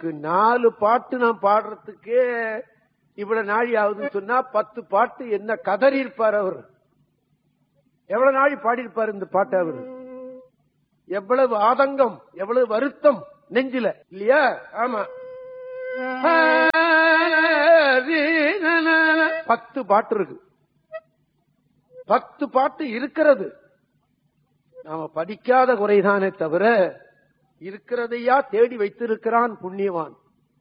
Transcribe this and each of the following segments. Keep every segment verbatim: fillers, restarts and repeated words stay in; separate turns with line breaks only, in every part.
வாயிலுக்கு நாலு பாட்டு நான் பாடுறதுக்கே இவ்வளவு நாழி ஆகுதுன்னு சொன்னா பத்து பாட்டு என்ன கதறி இருப்பார் அவர். எவ்வளவு நாழி பாடியிருப்பார் இந்த பாட்டு அவர். எவ்வளவு ஆதங்கம், எவ்வளவு வருத்தம் நெஞ்சில இல்லையா? ஆமா, பத்து பாட்டு இருக்கு. பத்து பாட்டு இருக்கிறது. நாம படிக்காத குறைதானே தவிர இருக்கிறதையா தேடி வைத்திருக்கிறான் புண்ணியவான்.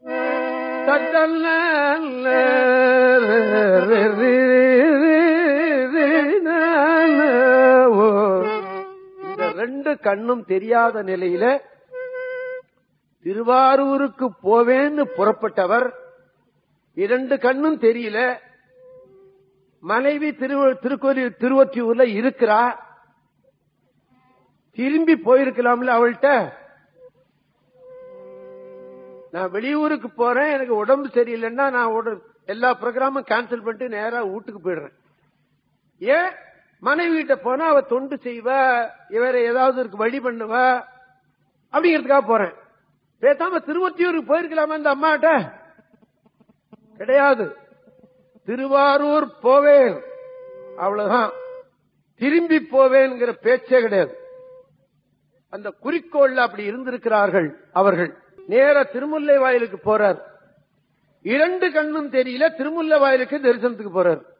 இந்த ரெண்டு கண்ணும் தெரியாத நிலையில திருவாரூருக்கு போவேன்னு புறப்பட்டவர், இரண்டு கண்ணும் தெரியல, மனைவி திருக்கோயில் திருவொற்றியூர்ல இருக்கிறா, திரும்பி போயிருக்கலாம்ல அவள்கிட்ட. நான் வெளியூருக்கு போறேன், எனக்கு உடம்பு சரியில்லைன்னா நான் எல்லா ப்ரோக்ராமும் கேன்சல் பண்ணிட்டு நேரா வீட்டுக்கு போயிடுறேன். ஏன்? மனைவி கிட்ட போனா அவ தொண்டு செய்வா, இவர ஏதாவது இருக்கு வழி பண்ணுவா அப்படிங்கிறதுக்காக போறேன். பேசாம திருவொற்றியூருக்கு போயிருக்கலாமா இந்த அம்மாட்ட? கிடையாது. திருவாரூர் போவேன் அவ்வளவுதான், திரும்பி போவேன்ங்கிற பேச்சே கிடையாது. அந்த குறிக்கோள்ல அப்படி இருந்திருக்கிறார்கள் அவர்கள். நேர திருமுல்லை வாயிலுக்கு போறார். இரண்டு கண்ணும் தெரியல, திருமுல்லை வாயிலுக்கு தரிசனத்துக்கு போறார்.